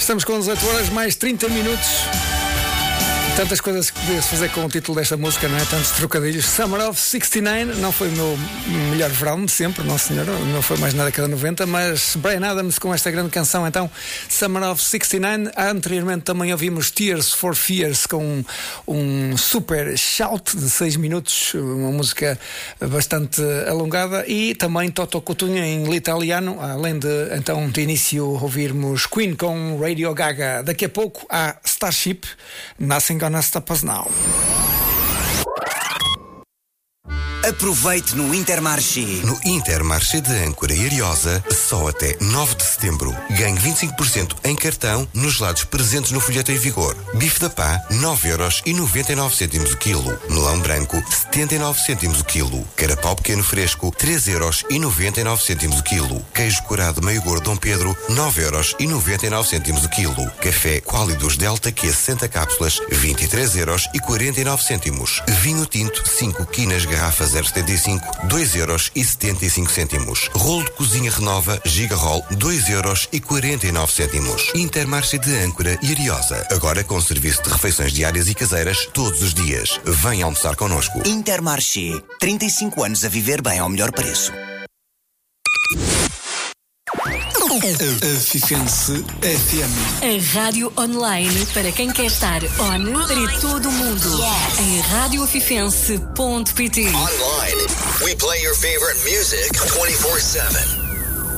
Estamos com 18 horas mais 30 minutos. Tantas coisas que podia-se fazer com o título desta música, não é? Tantos trocadilhos. Summer of 69 não foi o meu melhor verão de sempre, não senhor, não foi mais na década de 90, mas Bryan Adams com esta grande canção, então, Summer of 69. Anteriormente também ouvimos Tears for Fears com um super shout de 6 minutos, uma música bastante alongada, e também Toto Cutugno em italiano, além de, então, de início ouvirmos Queen com Radio Gaga. Daqui a pouco há Starship, Nothing Gonna Stop Us Now. Aproveite no Intermarché. No Intermarché de Âncora e Ariosa, só até 9 de setembro. Ganhe 25% em cartão nos gelados presentes no folheto em vigor. Bife da pá, 9,99€ o quilo. Melão branco, 79 cêntimos o quilo. Carapau pequeno fresco, 3,99€ o quilo. Queijo curado meio gordo Dom Pedro, 9,99€ o quilo. Café Qualidos Delta Q 60 cápsulas, 23,49€. Vinho tinto, 5 quinas garrafa 0,75, 2,75€. Rolo de cozinha Renova Gigarol, 2,49€. Intermarché de Âncora e Ariosa. Agora com serviço de refeições diárias e caseiras todos os dias. Venha almoçar connosco. Intermarché. 35 anos a viver bem ao melhor preço. Fifense FM. A rádio online para quem quer estar on para todo o mundo. Yes. Em radioafifense.pt. Online, we play your favorite music 24/7.